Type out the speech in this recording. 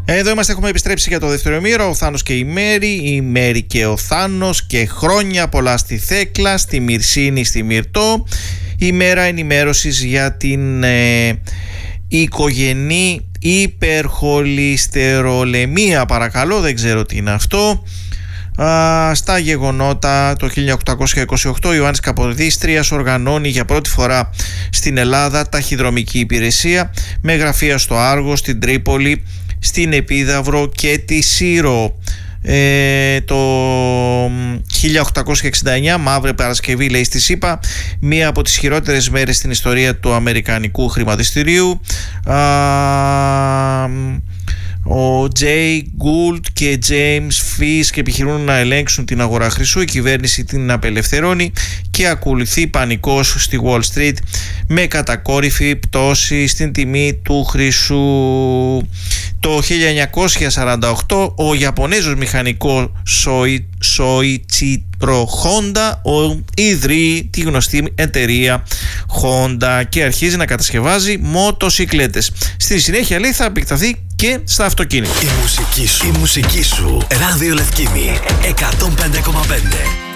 Εδώ είμαστε, έχουμε επιστρέψει για το δεύτερο ημίωρο. Ο Θάνος και η Μέρη και ο Θάνος, και χρόνια πολλά στη Θέκλα, στη Μυρσίνη, στη Μυρτώ. Ημέρα ενημέρωσης για την οικογενή υπερχολυστερολεμία, παρακαλώ, δεν ξέρω τι είναι αυτό. Στα γεγονότα το 1828 ο Ιωάννης Καποδίστριας οργανώνει για πρώτη φορά στην Ελλάδα ταχυδρομική υπηρεσία με γραφεία στο Άργο, στην Τρίπολη, στην Επίδαυρο και τη Σύρο. Το 1869, Μαύρη Παρασκευή, λέει, στη ΣΥΠΑ, μία από τις χειρότερες μέρες στην ιστορία του αμερικανικού χρηματιστηρίου. Ο Τζέι Γκούλτ και Τζέιμς Φίσκ επιχειρούν να ελέγξουν την αγορά χρυσού. Η κυβέρνηση την απελευθερώνει και ακολουθεί πανικός στη Wall Street με κατακόρυφη πτώση στην τιμή του χρυσού. Το 1948 ο Ιαπωνέζος μηχανικός Σόιτσιρο Honda ιδρύει τη γνωστή εταιρεία Honda και αρχίζει να κατασκευάζει μοτοσικλέτες. Στη συνέχεια, λέει, θα επεκταθεί και στα αυτοκίνητα. Η μουσική σου. Ράδιο Λευκήμη 105,5.